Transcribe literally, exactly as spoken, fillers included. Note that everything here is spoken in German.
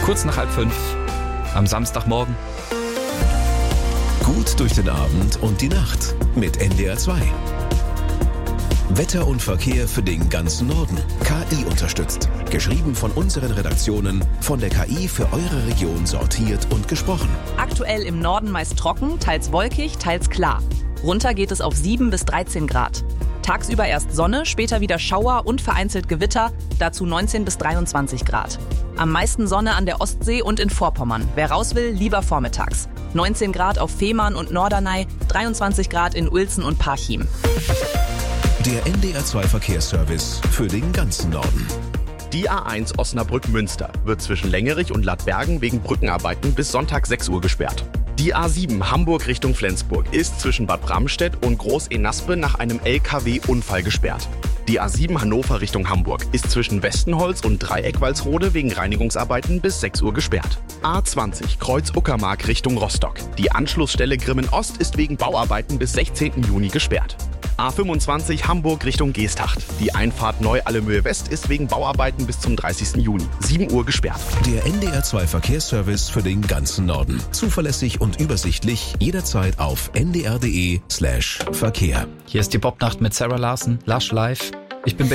Kurz nach halb fünf am Samstagmorgen. Gut durch den Abend und die Nacht mit N D R zwei. Wetter und Verkehr für den ganzen Norden. K I unterstützt. Geschrieben von unseren Redaktionen, von der K I für eure Region sortiert und gesprochen. Aktuell im Norden meist trocken, teils wolkig, teils klar. Runter geht es auf sieben bis dreizehn Grad. Tagsüber erst Sonne, später wieder Schauer und vereinzelt Gewitter, dazu neunzehn bis dreiundzwanzig Grad. Am meisten Sonne an der Ostsee und in Vorpommern. Wer raus will, lieber vormittags. neunzehn Grad auf Fehmarn und Norderney, dreiundzwanzig Grad in Uelzen und Parchim. Der N D R zwei Verkehrsservice für den ganzen Norden. Die A eins Osnabrück-Münster wird zwischen Längerich und Ladbergen wegen Brückenarbeiten bis Sonntag sechs Uhr gesperrt. Die A sieben Hamburg Richtung Flensburg ist zwischen Bad Bramstedt und Groß-Enaspe nach einem L K W-Unfall gesperrt. Die A sieben Hannover Richtung Hamburg ist zwischen Westenholz und Dreieck-Walsrode wegen Reinigungsarbeiten bis sechs Uhr gesperrt. A zwanzig Kreuz Uckermark Richtung Rostock. Die Anschlussstelle Grimmen Ost ist wegen Bauarbeiten bis sechzehnten Juni gesperrt. A fünfundzwanzig Hamburg Richtung Geesthacht. Die Einfahrt Neu-Allemöhe West ist wegen Bauarbeiten bis zum dreißigsten Juni. sieben Uhr gesperrt. Der N D R zwei Verkehrsservice für den ganzen Norden. Zuverlässig und übersichtlich jederzeit auf n d r punkt d e slash Verkehr. Hier ist die Popnacht mit Sarah Larsen, Lush Live. Ich bin